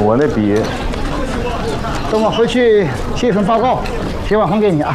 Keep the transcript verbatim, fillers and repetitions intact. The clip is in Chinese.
我那笔， 等我回去写一份报告，写完还给你啊。